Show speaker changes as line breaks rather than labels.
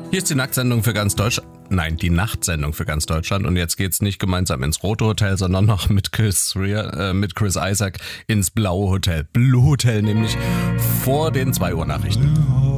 Hier ist die Nacktsendung für ganz Deutschland. Nein, die Nachtsendung für ganz Deutschland. Und jetzt geht's nicht gemeinsam ins Rote Hotel, sondern noch mit Chris Isaac ins Blaue Hotel. Blue Hotel, nämlich vor den 2 Uhr Nachrichten.